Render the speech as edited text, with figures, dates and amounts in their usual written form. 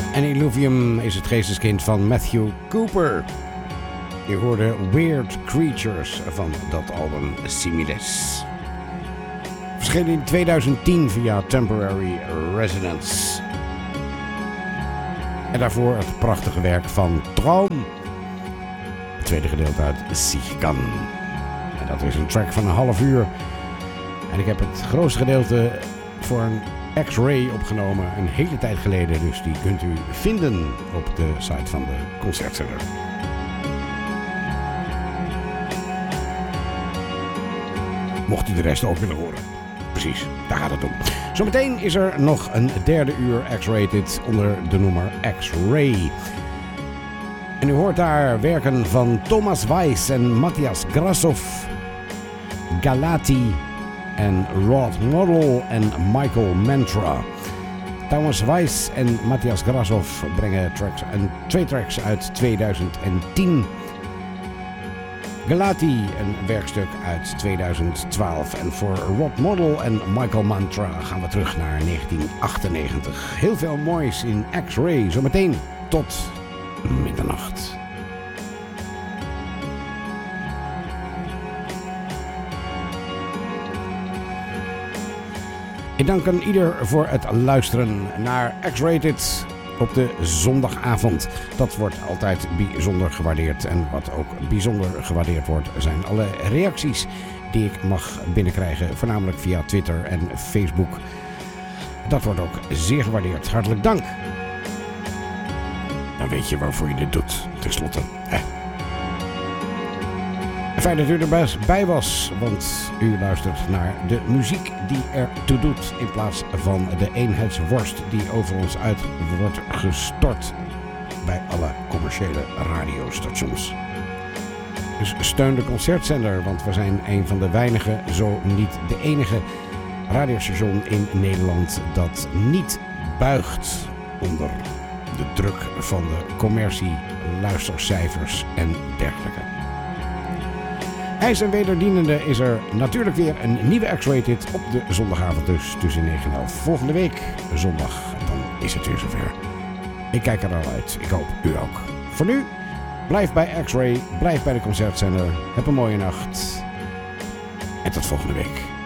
En Illuvium is het geesteskind van Matthew Cooper. Je hoorde Weird Creatures van dat album Similes. Verscheen in 2010 via Temporary Residence. En daarvoor het prachtige werk van Traum. Het tweede gedeelte uit Sich Kann. En dat is een track van een half uur. En ik heb het grootste gedeelte voor een X-Ray opgenomen een hele tijd geleden. Dus die kunt u vinden op de site van de Concertzender. Mocht u de rest ook willen horen. Precies, daar gaat het om. Zometeen is er nog een derde uur X-Rated onder de noemer X-Ray. En u hoort daar werken van Thomas Weiss en Matthias Grassov, Galati en Rod Model en Michael Mantra. Thomas Weiss en Matthias Grassov brengen twee tracks uit 2010. Galati, een werkstuk uit 2012. En voor Rod Model en Michael Mantra gaan we terug naar 1998. Heel veel moois in X-Ray. Zometeen tot middernacht. Ik dank aan ieder voor het luisteren naar X-Rated op de zondagavond. Dat wordt altijd bijzonder gewaardeerd. En wat ook bijzonder gewaardeerd wordt zijn alle reacties die ik mag binnenkrijgen. Voornamelijk via Twitter en Facebook. Dat wordt ook zeer gewaardeerd. Hartelijk dank. Dan weet je waarvoor je dit doet. Ten slotte. Fijn dat u erbij was, want u luistert naar de muziek die er toe doet in plaats van de eenheidsworst die over ons uit wordt gestort bij alle commerciële radiostations. Dus steun de Concertzender, want we zijn een van de weinige, zo niet de enige radiostation in Nederland dat niet buigt onder de druk van de commercie, luistercijfers en dergelijke. IJs en wederdienende is er natuurlijk weer een nieuwe X-Rated op de zondagavond, dus tussen 9 en 11. Volgende week, zondag, dan is het weer zover. Ik kijk er al uit. Ik hoop u ook. Voor nu, blijf bij X-Ray, blijf bij de Concertzender. Heb een mooie nacht. En tot volgende week.